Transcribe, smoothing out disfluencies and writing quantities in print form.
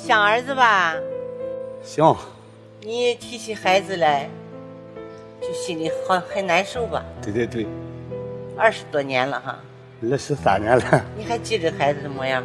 想儿子吧？ 行。 你提起孩子来，就心里很难受吧？ 对对对。 20多年了哈。 13年了。 你还记着孩子的模样吗？